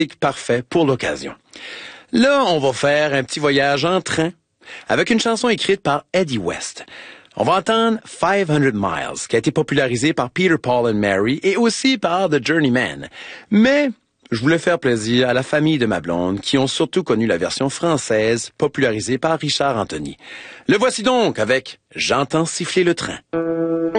parfait pour l'occasion. Là, on va faire un petit voyage en train avec une chanson écrite par Eddie West. On va entendre 500 Miles, qui a été popularisé par Peter, Paul and Mary et aussi par The Journeyman. Mais je voulais faire plaisir à la famille de ma blonde, qui ont surtout connu la version française popularisée par Richard Anthony. Le voici donc avec J'entends siffler le train.